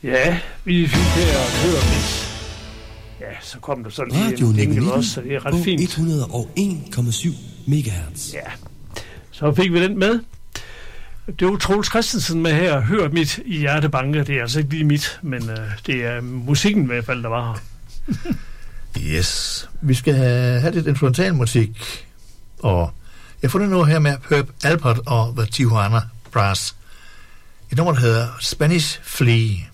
Ja, vi fik her at høre mit. Ja, så kom der sådan lige en enkelt også, så det er ret fint. 101,7 MHz. Ja, så fik vi den med. Det var Troels Christensen med her. Hør mit i hjertebanke. Det er altså ikke lige mit, men det er musikken i hvert fald, der var her. Yes. Vi skal have lidt instrumental musik. Og jeg får det nu her med Herb Alpert og The Tijuana Brass. Et nummer, der hedder Spanish Flea.